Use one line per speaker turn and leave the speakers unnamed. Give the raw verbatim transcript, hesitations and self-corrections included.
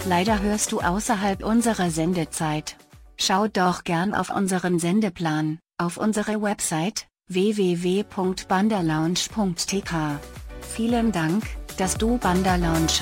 Leider hörst du außerhalb unserer Sendezeit. Schau doch gern auf unseren Sendeplan, auf unsere Website, w w w punkt bandalounge punkt t k. Vielen Dank, dass du Bandalounge